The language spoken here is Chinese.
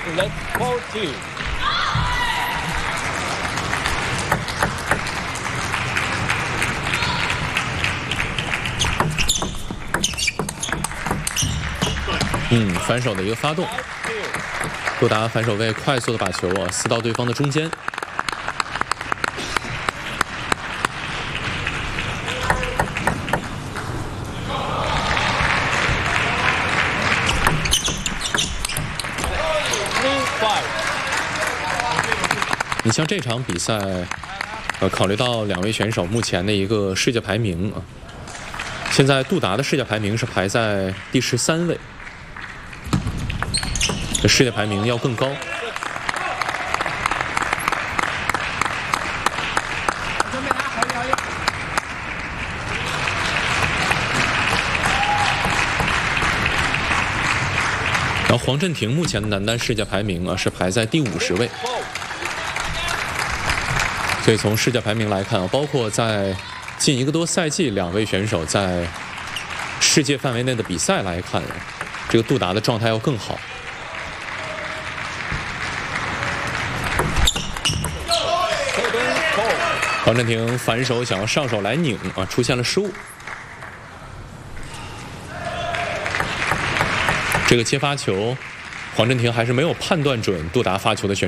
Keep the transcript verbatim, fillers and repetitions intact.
Let's ball two. 嗯，反手的一个发动，杜达反手位快速的把球啊撕到对方的中间。你像这场比赛，呃，考虑到两位选手目前的一个世界排名啊，现在杜达的世界排名是排在第十三位。 世界排名要更高。然后黄镇廷目前的男单世界排名啊是排在第五十位，所以从世界排名来看啊，包括在近一个多赛季两位选手在世界范围内的比赛来看，这个杜达的状态要更好。 黄镇廷反手想要上手来拧啊，出现了失误。这个接发球，黄镇廷还是没有判断准杜达发球的选手。